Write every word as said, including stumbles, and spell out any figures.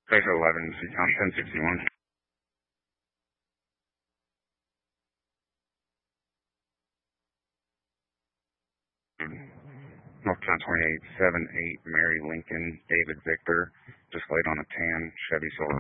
Crater eleven, Seacom ten sixty-one. North Carolina twenty-eight seven eight, Mary Lincoln, David Victor, displayed on a tan Chevy Silverado.